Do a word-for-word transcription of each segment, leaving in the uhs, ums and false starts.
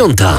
Piąta.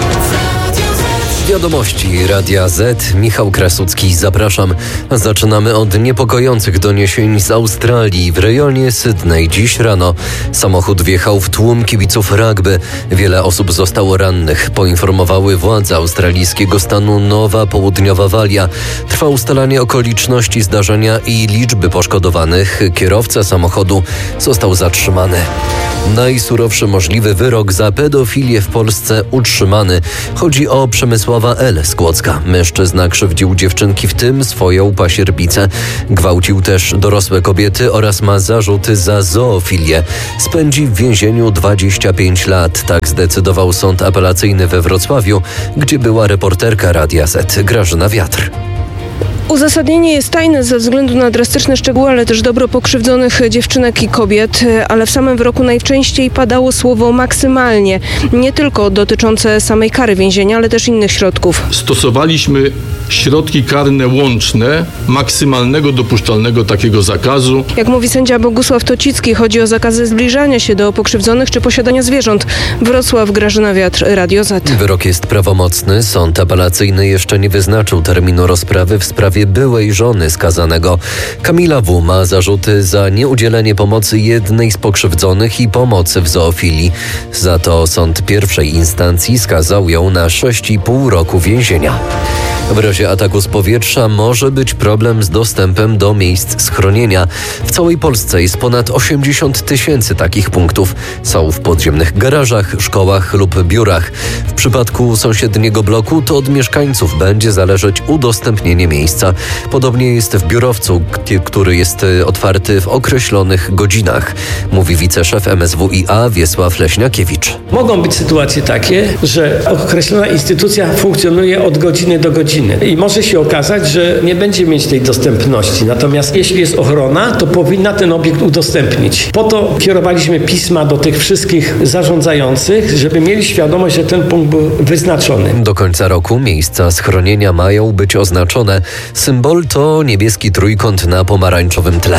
Wiadomości Radia Z. Michał Krasucki, zapraszam. Zaczynamy od niepokojących doniesień z Australii. W rejonie Sydney dziś rano samochód wjechał w tłum kibiców rugby. Wiele osób zostało rannych, poinformowały władze australijskiego stanu Nowa Południowa Walia. Trwa ustalanie okoliczności zdarzenia i liczby poszkodowanych. Kierowca samochodu został zatrzymany. Najsurowszy możliwy wyrok za pedofilię w Polsce utrzymany. Chodzi o Przemysława L. z Kłodzka. Mężczyzna krzywdził dziewczynki, w tym swoją pasierbicę. Gwałcił też dorosłe kobiety oraz ma zarzuty za zoofilię. Spędzi w więzieniu dwadzieścia pięć lat. Tak zdecydował sąd apelacyjny we Wrocławiu, gdzie była reporterka Radia Z. Grażyna Wiatr. Uzasadnienie jest tajne ze względu na drastyczne szczegóły, ale też dobro pokrzywdzonych dziewczynek i kobiet, ale w samym wyroku najczęściej padało słowo maksymalnie, nie tylko dotyczące samej kary więzienia, ale też innych środków. Stosowaliśmy środki karne łączne maksymalnego dopuszczalnego takiego zakazu. Jak mówi sędzia Bogusław Tocicki, chodzi o zakazy zbliżania się do pokrzywdzonych czy posiadania zwierząt. Wrocław, Grażyna Wiatr, Radio Z. Wyrok jest prawomocny. Sąd apelacyjny jeszcze nie wyznaczył terminu rozprawy w sprawie byłej żony skazanego. Kamila W. ma zarzuty za nieudzielenie pomocy jednej z pokrzywdzonych i pomocy w zoofilii. Za to sąd pierwszej instancji skazał ją na sześć i pół roku więzienia. W razie ataku z powietrza może być problem z dostępem do miejsc schronienia. W całej Polsce jest ponad osiemdziesiąt tysięcy takich punktów. Są w podziemnych garażach, szkołach lub biurach. W przypadku sąsiedniego bloku to od mieszkańców będzie zależeć udostępnienie miejsca. Podobnie jest w biurowcu, który jest otwarty w określonych godzinach, mówi wiceszef M S W i A Wiesław Leśniakiewicz. Mogą być sytuacje takie, że określona instytucja funkcjonuje od godziny do godziny i może się okazać, że nie będzie mieć tej dostępności. Natomiast jeśli jest ochrona, to powinna ten obiekt udostępnić. Po to kierowaliśmy pisma do tych wszystkich zarządzających, żeby mieli świadomość, że ten punkt był wyznaczony. Do końca roku miejsca schronienia mają być oznaczone. Symbol to niebieski trójkąt na pomarańczowym tle.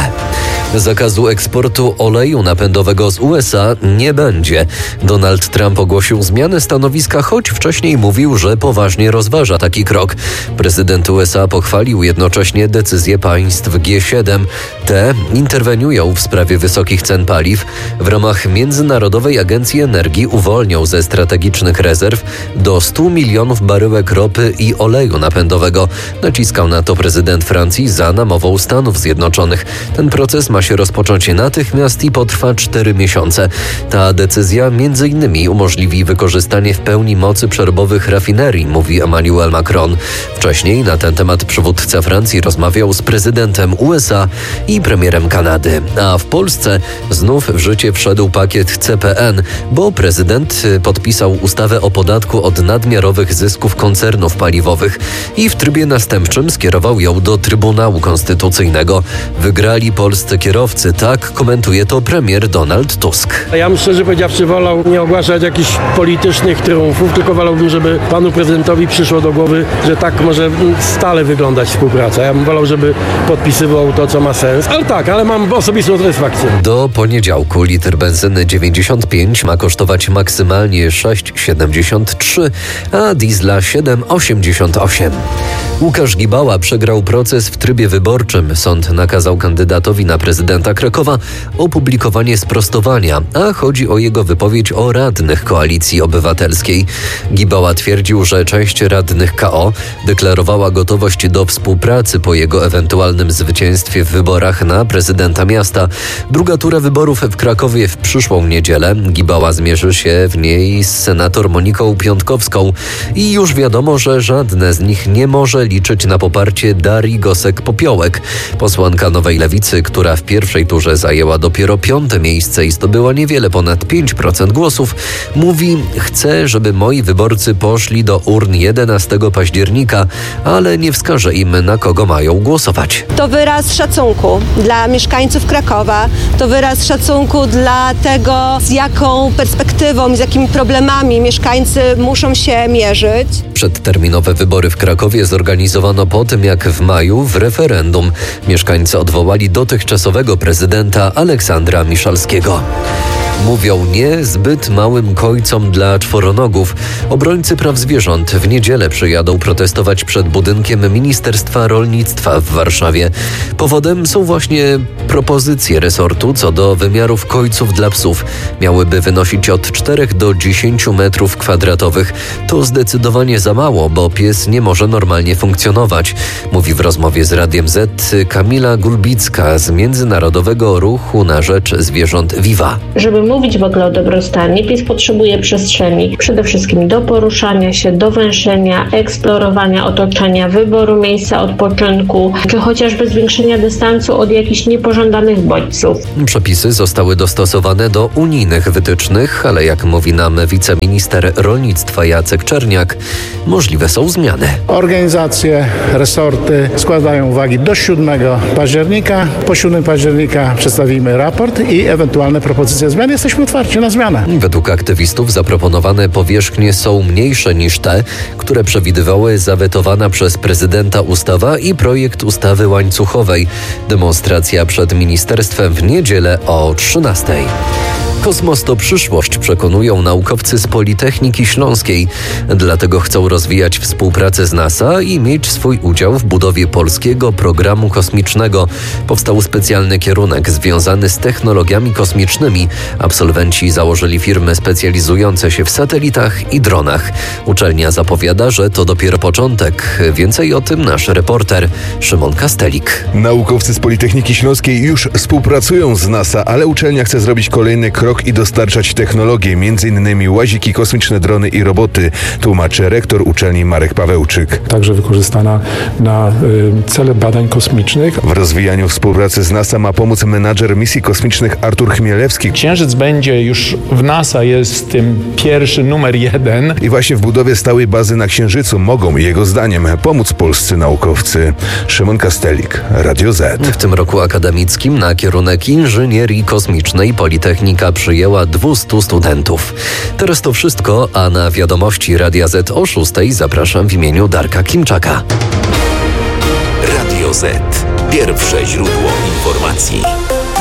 Zakazu eksportu oleju napędowego z U S A nie będzie. Donald Trump ogłosił zmianę stanowiska, choć wcześniej mówił, że poważnie rozważa taki krok. Prezydent U S A pochwalił jednocześnie decyzję państw G siedem. Te interweniują w sprawie wysokich cen paliw. W ramach Międzynarodowej Agencji Energii uwolnią ze strategicznych rezerw do stu milionów baryłek ropy i oleju napędowego. Naciskał na to prezydent Francji za namową Stanów Zjednoczonych. Ten proces ma się rozpocząć natychmiast i potrwa cztery miesiące. Ta decyzja między innymi umożliwi wykorzystanie w pełni mocy przerobowych rafinerii, mówi Emmanuel Macron. Wcześniej na ten temat przywódca Francji rozmawiał z prezydentem U S A i premierem Kanady. A w Polsce znów w życie wszedł pakiet C P N, bo prezydent podpisał ustawę o podatku od nadmiarowych zysków koncernów paliwowych i w trybie następczym skierował ją do Trybunału Konstytucyjnego. Wygrali polscy kierowcy, tak komentuje to premier Donald Tusk. Ja bym szczerze powiedziawszy wolał nie ogłaszać jakichś politycznych triumfów, tylko wolałbym, żeby panu prezydentowi przyszło do głowy, że tak może stale wyglądać współpraca. Ja bym wolał, żeby podpisywał to, co ma sens. Ale tak, ale mam osobistą satysfakcję. Do poniedziałku litr benzyny dziewięćdziesiąt pięć ma kosztować maksymalnie sześć siedemdziesiąt trzy, a diesla siedem osiemdziesiąt osiem. Łukasz Gibała przegrał proces w trybie wyborczym. Sąd nakazał kandydatowi na prezydenta Krakowa opublikowanie sprostowania, a chodzi o jego wypowiedź o radnych Koalicji Obywatelskiej. Gibała twierdził, że część radnych K O deklarowała gotowość do współpracy po jego ewentualnym zwycięstwie w wyborach na prezydenta miasta. Druga tura wyborów w Krakowie w przyszłą niedzielę. Gibała zmierzy się w niej z senator Moniką Piątkowską i już wiadomo, że żadne z nich nie może liczyć na poparcie Darii Gosek-Popiołek. Posłanka Nowej Lewicy, która w pierwszej turze zajęła dopiero piąte miejsce i zdobyła niewiele ponad pięć procent głosów, mówi: chcę, żeby moi wyborcy poszli do urn jedenastego października, ale nie wskaże im, na kogo mają głosować. To wyraz szacunku dla mieszkańców Krakowa, to wyraz szacunku dla tego, z jaką perspektywą i z jakimi problemami mieszkańcy muszą się mierzyć. Przedterminowe wybory w Krakowie zorganizowano po tym, jak w maju w referendum mieszkańcy odwołali dotychczasowego prezydenta Aleksandra Miszalskiego. Mówią nie zbyt małym kojcom dla czworonogów. Obrońcy praw zwierząt w niedzielę przyjadą protestować przed budynkiem Ministerstwa Rolnictwa w Warszawie. Powodem są właśnie propozycje resortu co do wymiarów kojców dla psów. Miałyby wynosić od czterech do dziesięciu metrów kwadratowych. To zdecydowanie za mało, bo pies nie może normalnie funkcjonować, mówi w rozmowie z Radiem Z Kamila Gulbicka z Międzynarodowego Ruchu na Rzecz Zwierząt Viva. Żeby mówić w ogóle o dobrostanie, pies potrzebuje przestrzeni. Przede wszystkim do poruszania się, do węszenia, eksplorowania otoczenia, wyboru miejsca odpoczynku, czy chociażby zwiększenia dystansu od jakichś niepożądanych bodźców. Przepisy zostały dostosowane do unijnych wytycznych, ale jak mówi nam wiceminister rolnictwa Jacek Czerniak, możliwe są zmiany. Organizacje, resorty składają uwagi do siódmego października. Po siódmego października przedstawimy raport i ewentualne propozycje zmian. Jesteśmy otwarci na zmianę. Według aktywistów zaproponowane powierzchnie są mniejsze niż te, które przewidywały zawetowana przez prezydenta ustawa i projekt ustawy łańcuchowej. Demonstracja przed ministerstwem w niedzielę o trzynastej. Kosmos to przyszłość, przekonują naukowcy z Politechniki Śląskiej. Dlatego chcą rozwijać współpracę z NASA i mieć swój udział w budowie polskiego programu kosmicznego. Powstał specjalny kierunek związany z technologiami kosmicznymi. Absolwenci założyli firmy specjalizujące się w satelitach i dronach. Uczelnia zapowiada, że to dopiero początek. Więcej o tym nasz reporter Szymon Kastelik. Naukowcy z Politechniki Śląskiej już współpracują z NASA, ale uczelnia chce zrobić kolejny krok i dostarczać technologie, m.in. łaziki kosmiczne, drony i roboty, tłumaczy rektor uczelni Marek Pawełczyk. Także wykorzystana na y, cele badań kosmicznych. W rozwijaniu współpracy z NASA ma pomóc menadżer misji kosmicznych Artur Chmielewski. Księżyc będzie już w NASA, jest tym pierwszy numer jeden. I właśnie w budowie stałej bazy na Księżycu mogą, jego zdaniem, pomóc polscy naukowcy. Szymon Kastelik, Radio Z. W tym roku akademickim na kierunek inżynierii kosmicznej Politechnika przyjęła dwustu studentów. Teraz to wszystko, a na wiadomości Radia Z o szóstej zapraszam w imieniu Darka Klimczaka. Radio Z. Pierwsze źródło informacji.